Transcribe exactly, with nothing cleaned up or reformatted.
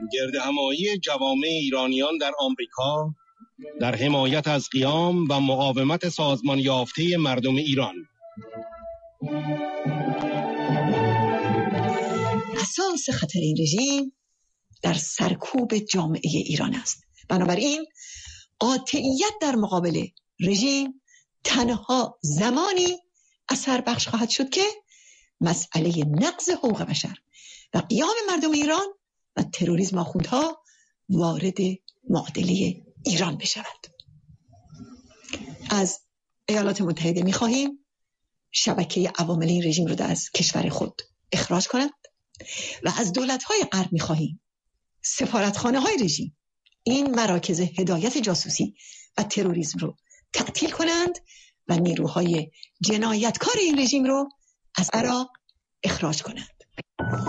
گردهمایی جوامع ایرانیان در آمریکا در حمایت از قیام و مقاومت سازمان یافته مردم ایران. اساس خطر این رژیم در سرکوب جامعه ایران است. بنابراین قاطعیت در مقابل رژیم تنها زمانی اثر بخش خواهد شد که مسئله نقض حقوق بشر و قیام مردم ایران و تروریسم آخوندها وارد معادله ایران بشود. از ایالات متحده می خواهیم شبکه عوامل این رژیم رو از کشور خود اخراج کند و از دولت‌های غرب می خواهیم سفارتخانه های رژیم این مراکز هدایت جاسوسی و تروریسم رو تعطیل کنند و نیروهای جنایتکار این رژیم رو از عراق اخراج کنند.